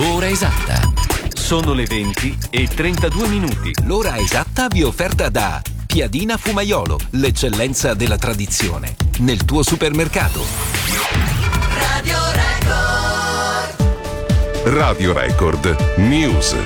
Ora esatta. Sono le 20:32. L'ora esatta vi è offerta da Piadina Fumaiolo, l'eccellenza della tradizione, nel tuo supermercato. Radio Record News.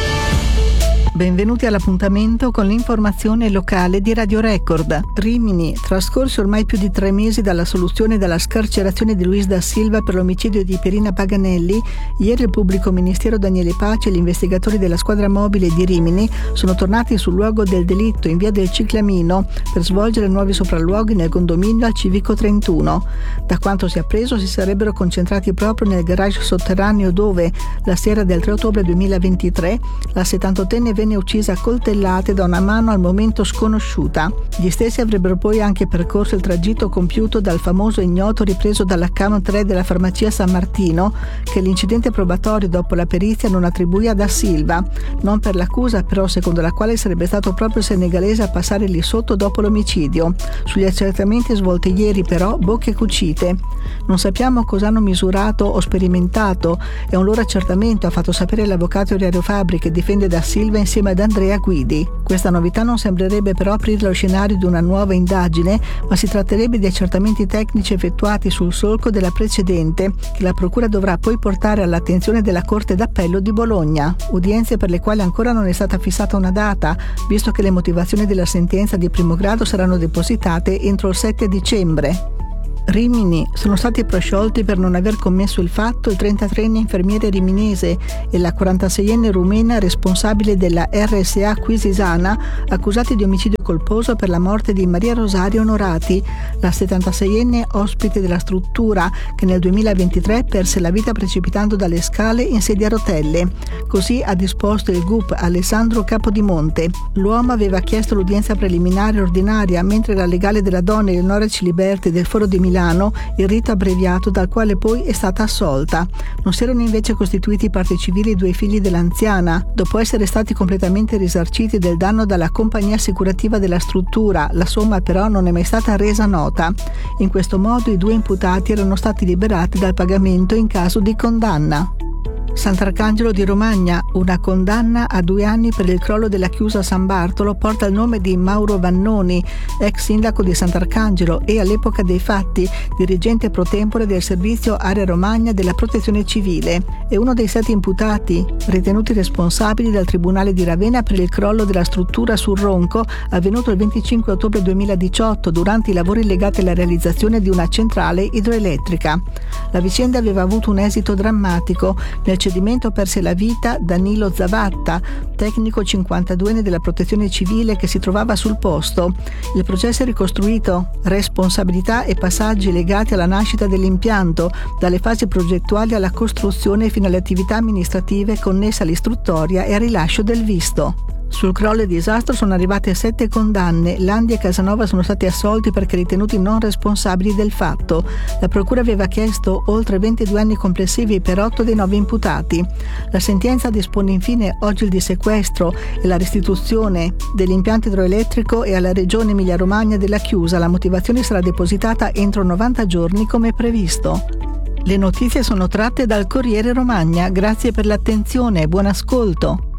Benvenuti all'appuntamento con l'informazione locale di Radio Record. Rimini, trascorsi ormai più di 3 mesi dalla soluzione della scarcerazione di Luis da Silva per l'omicidio di Pierina Paganelli, ieri il pubblico ministero Daniele Paci e gli investigatori della squadra mobile di Rimini sono tornati sul luogo del delitto in via del Ciclamino per svolgere nuovi sopralluoghi nel condominio al Civico 31. Da quanto si è appreso si sarebbero concentrati proprio nel garage sotterraneo dove, la sera del 3 ottobre 2023, la 78enne venne uccisa a coltellate da una mano al momento sconosciuta. Gli stessi avrebbero poi anche percorso il tragitto compiuto dal famoso ignoto ripreso dalla cam 3 della farmacia San Martino, che l'incidente probatorio dopo la perizia non attribuì a Da Silva, non per l'accusa però secondo la quale sarebbe stato proprio il senegalese a passare lì sotto dopo l'omicidio. Sugli accertamenti svolti ieri però bocche cucite. Non sappiamo cosa hanno misurato o sperimentato, è un loro accertamento, ha fatto sapere l'avvocato Ilario Fabri che difende Da Silva insieme ad Andrea Guidi. Questa novità non sembrerebbe però aprire lo scenario di una nuova indagine, ma si tratterebbe di accertamenti tecnici effettuati sul solco della precedente, che la procura dovrà poi portare all'attenzione della Corte d'Appello di Bologna, udienze per le quali ancora non è stata fissata una data, visto che le motivazioni della sentenza di primo grado saranno depositate entro il 7 dicembre. Rimini, sono stati prosciolti per non aver commesso il fatto il 33enne infermiere riminese e la 46enne rumena responsabile della RSA Quisisana, accusati di omicidio colposo per la morte di Maria Rosaria Onorati, la 76enne ospite della struttura che nel 2023 perse la vita precipitando dalle scale in sedia a rotelle. Così ha disposto il GUP Alessandro Capodimonte. L'uomo aveva chiesto l'udienza preliminare ordinaria, mentre la legale della donna Eleonora Ciliberti del Foro di Milano il rito abbreviato dal quale poi è stata assolta. Non si erano invece costituiti parti civili i 2 figli dell'anziana, dopo essere stati completamente risarciti del danno dalla compagnia assicurativa della struttura. La somma però non è mai stata resa nota. In questo modo i 2 imputati erano stati liberati dal pagamento in caso di condanna. Sant'Arcangelo di Romagna, una condanna a 2 anni per il crollo della chiusa San Bartolo porta il nome di Mauro Vannoni, ex sindaco di Sant'Arcangelo e all'epoca dei fatti dirigente pro tempore del servizio Area Romagna della Protezione Civile. È uno dei 7 imputati ritenuti responsabili dal Tribunale di Ravenna per il crollo della struttura sul Ronco avvenuto il 25 ottobre 2018 durante i lavori legati alla realizzazione di una centrale idroelettrica. La vicenda aveva avuto un esito drammatico. Nel cedimento perse la vita Danilo Zavatta, tecnico 52enne della Protezione Civile che si trovava sul posto. Il processo è ricostruito, responsabilità e passaggi legati alla nascita dell'impianto, dalle fasi progettuali alla costruzione fino alle attività amministrative connesse all'istruttoria e al rilascio del visto. Sul crollo e disastro sono arrivate 7 condanne. Landi e Casanova sono stati assolti perché ritenuti non responsabili del fatto. La procura aveva chiesto oltre 22 anni complessivi per 8 dei 9 imputati. La sentenza dispone infine oggi il dissequestro e la restituzione dell'impianto idroelettrico e alla Regione Emilia-Romagna della chiusa. La motivazione sarà depositata entro 90 giorni come previsto. Le notizie sono tratte dal Corriere Romagna. Grazie per l'attenzione e buon ascolto.